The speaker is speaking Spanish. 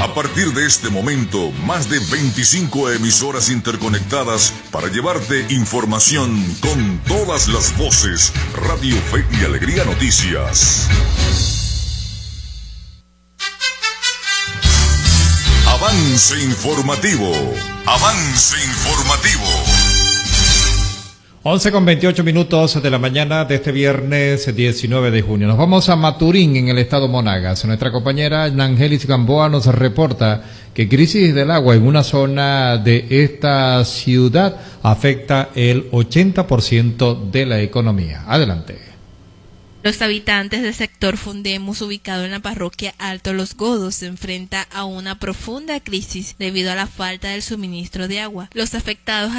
A partir de este momento, más de 25 emisoras interconectadas para llevarte información con todas las voces. Radio Fe y Alegría Noticias. Avance informativo. Avance informativo. 11:28 de la mañana de este viernes 19 de junio. Nos vamos a Maturín, en el estado Monagas. Nuestra compañera Nangelis Gamboa nos reporta que crisis del agua en una zona de esta ciudad afecta el 80% de la economía. Adelante. Los habitantes del sector Fundemos, ubicado en la parroquia Alto Los Godos, se enfrentan a una profunda crisis debido a la falta del suministro de agua. Los afectados